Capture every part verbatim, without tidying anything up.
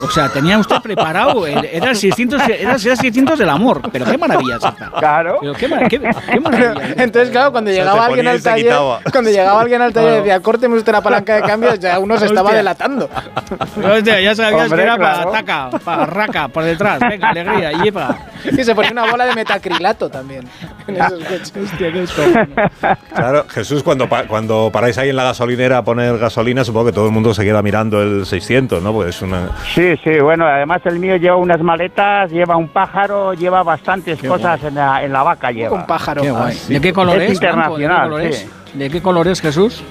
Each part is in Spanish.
O sea, tenía usted preparado, el, era el seiscientos, era el seiscientos del amor, pero qué maravilla es esta. Claro. Pero qué, qué, qué maravilla. Pero, entonces, claro, cuando llegaba alguien al taller, cuando llegaba alguien al taller y decía, córteme usted la palanca de cambios, ya uno se estaba delatando. Hostia, ya sabías Hombre, que era claro. para taca, para raca, por detrás, venga, alegría, y lleva. Y se ponía una bola de metacrilato también en esos coches. Hostia, qué esto. Claro, Jesús, cuando, pa- cuando paráis ahí en la gasolinera a poner gasolina, supongo que todo el mundo se queda mirando el seiscientos, ¿no? Porque es una... Sí, sí, bueno, además el mío lleva unas maletas, lleva un pájaro, lleva bastantes Qué cosas en la, en la vaca lleva. Un pájaro. Qué guay. Ah, ¿De qué color Es es? Blanco? ¿De qué internacional, color es? sí. ¿De qué color es, Jesús?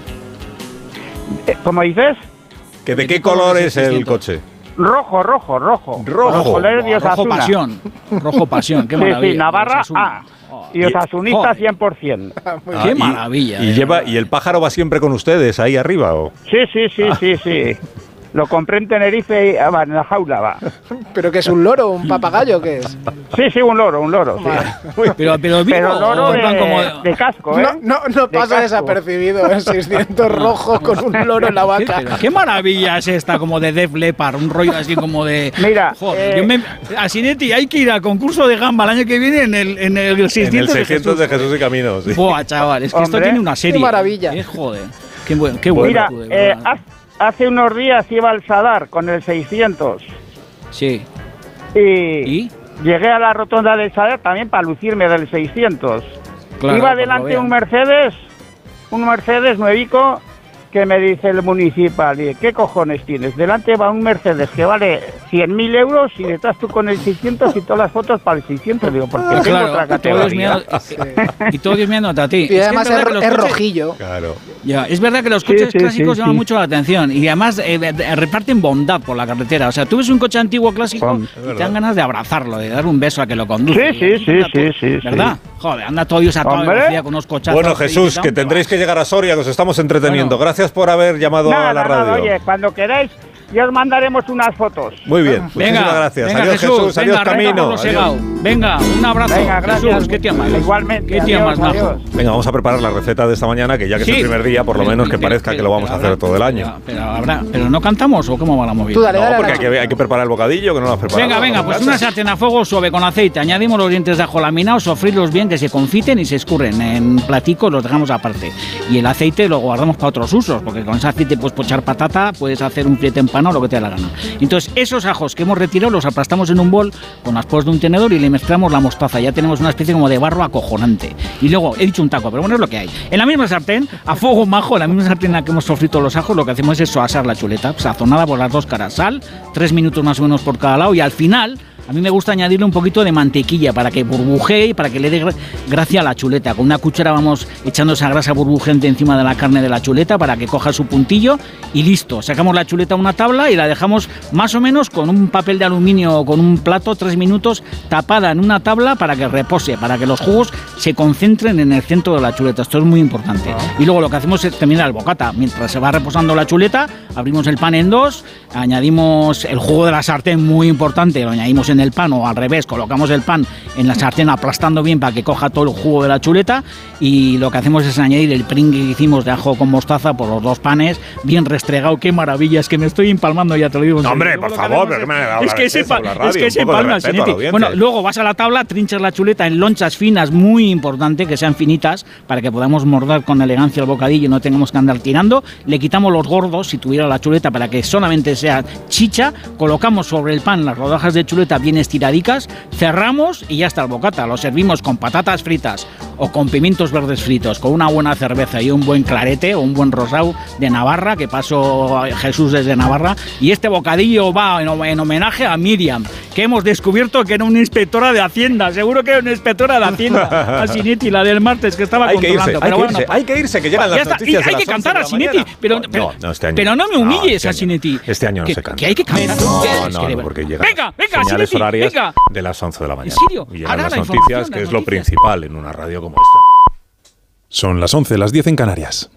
Eh, ¿Cómo dices? ¿Que ¿De ¿De qué qué color color es es el el seiscientos? coche? Rojo, rojo, rojo. Rojo. Los colores de Rojo Osasuna. pasión. Rojo pasión, qué Sí, maravilla. sí, Navarra Osasuna. A. Y Osasunista Joder. cien por ciento. Ah, Qué y- maravilla. Y, de lleva, verdad. ¿Y el pájaro va siempre con ustedes ahí arriba? ¿O? Sí, sí, sí, sí, sí. Lo compré en Tenerife y ah, va, en la jaula va. ¿Pero que es un loro, un papagayo? ¿Qué es? Sí, sí, un loro, un loro. Sí. Pero, pero vivo, Pero loro o en plan de, como... de casco, ¿eh? No, no, no De pasa casco. desapercibido el seiscientos rojo con un loro en la ¿Qué, vaca. pero qué maravilla es esta, como de Def Leppard, un rollo así como de... Mira, Joder, eh, yo me, a Sinetti hay que ir al concurso de gamba el año que viene en el, en el seiscientos, En el seiscientos de Jesús, joder. y Camino, sí. Buah, chaval, es que esto Hombre, tiene una serie. qué maravilla. Eh, joder, qué bueno, qué bueno. Mira, tú, de eh, verdad. haz- hace unos días iba al Sadar con el seiscientos Sí. y, ¿Y? llegué a la rotonda del Sadar también para lucirme del seiscientos. Claro, iba pues lo delante vean. un Mercedes, un Mercedes nuevico, que me dice el municipal, y, ¿qué cojones tienes? Delante va un Mercedes que vale cien mil euros y detrás tú con el seiscientos y todas las fotos para el seiscientos. Digo, porque Ah, tengo claro, otra y todo es categoría. miedo- y todo Dios mirándote a ti. Y Es que además verdad es, que los es coches- rojillo. Claro. Ya, es verdad que los Sí, coches sí, clásicos sí, llaman sí. mucho la atención y además eh, eh, reparten bondad por la carretera. O sea, tú ves un coche antiguo clásico Bond. y te dan ganas de abrazarlo, de dar un beso a que lo conduce. Sí, sí, sí, Anda sí, todo- sí, ¿verdad? Joder, anda todo Dios a toda Hombre. velocidad con unos cochazos. Bueno, Jesús, que tendréis que llegar a Soria, que os estamos entreteniendo. Bueno. Gracias por haber llamado Nada, a la nada, radio. oye, cuando queráis, ya os mandaremos unas fotos. Muy bien, Venga, muchísimas gracias. venga, Adiós, Jesús, Jesús, adiós, venga, reta por Camino. los Adiós. Segao. Venga, un abrazo. Venga, gracias. Jesús, ¿qué te amas? Igualmente, ¿Qué te adiós, amas, majo? adiós. Venga, vamos a preparar la receta de esta mañana, que ya que Sí. es el primer día, por lo Pero- menos que pero- parezca pero- que lo vamos a pero hacer habrá- todo el año. Pero, pero habrá, pero no cantamos o cómo va la movida. Tú dale, dale, No, porque dale. hay que, hay que preparar el bocadillo, que no lo has preparado. Venga, venga, pues una sartén a fuego suave con aceite. Añadimos los dientes de ajo laminados, sofrirlos bien, que se confiten y se escurren en platicos, los dejamos aparte. Y el aceite lo guardamos para otros usos, porque con ese aceite puedes pochar patata, puedes hacer un filete empanado, lo que te dé la gana. Entonces, esos ajos que hemos retirado los aplastamos en un bol con las poros de un tenedor y le mezclamos la mostaza. Ya tenemos una especie como de barro acojonante. Y luego, he dicho un taco, pero bueno, es lo que hay. En la misma sartén, a fuego majo, en la misma sartén en la que hemos sofrito los ajos, lo que hacemos es asar la chuleta, sazonada por las dos caras. Sal, tres minutos más o menos por cada lado y al final... A mí me gusta añadirle un poquito de mantequilla para que burbujee y para que le dé gra- gracia a la chuleta. Con una cuchara vamos echando esa grasa burbujeante encima de la carne de la chuleta para que coja su puntillo y listo. Sacamos la chuleta a una tabla y la dejamos más o menos con un papel de aluminio o con un plato tres minutos tapada en una tabla para que repose, para que los jugos se concentren en el centro de la chuleta. Esto es muy importante. Y luego lo que hacemos es terminar el bocata. Mientras se va reposando la chuleta, abrimos el pan en dos, añadimos el jugo de la sartén, muy importante, lo añadimos en el pan o al revés, colocamos el pan en la sartén aplastando bien para que coja todo el jugo de la chuleta y lo que hacemos es añadir el pringue que hicimos de ajo con mostaza por los dos panes, bien restregado. Qué maravilla, es que me estoy empalmando, ya te lo digo. No, hombre, Luego por lo que favor, hacemos pero qué manera de es hablar que es se esa por la radio, es que un se poco de palma, respeto a la Sinetti. audiencia. Bueno, luego vas a la tabla, trinchas la chuleta en lonchas finas, muy importante que sean finitas para que podamos morder con elegancia el bocadillo y no tengamos que andar tirando. Le quitamos los gordos, si tuviera la chuleta, para que solamente sea chicha. Colocamos sobre el pan las rodajas de chuleta bien estiradicas, cerramos y ya está el bocata. Lo servimos con patatas fritas o con pimientos verdes fritos, con una buena cerveza y un buen clarete o un buen rosado de Navarra, que pasó Jesús desde Navarra. Y este bocadillo va en, en homenaje a Miriam, que hemos descubierto que era una inspectora de Hacienda. Seguro que era una inspectora de Hacienda. A Sinetti, la del martes, que estaba Hay que irse, controlando. hay pero que bueno, irse, hay que irse, que llegan ya las está. noticias Y de hay las que cantar once a de la Sinetti, mañana. pero, No, pero, no, este año pero no me no, humilles este a año- Sinetti. este año no que, se canta. Que hay que cantar. No, Es no, que de no, porque verdad. llegan Venga, venga, señales Sinetti, horarias venga. de las once de la mañana. ¿En serio? Y llegan Ahora las la noticias, información, que las es lo noticias. principal en una radio como esta. Son las once, las diez en Canarias.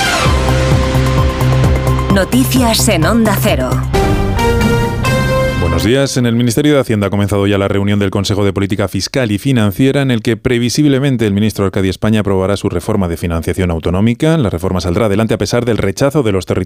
Noticias en Onda Cero. Buenos Buenos días. En el Ministerio de Hacienda ha comenzado ya la reunión del Consejo de Política Fiscal y Financiera, en el que previsiblemente el ministro Arcadi España aprobará su reforma de financiación autonómica. La reforma saldrá adelante a pesar del rechazo de los territorios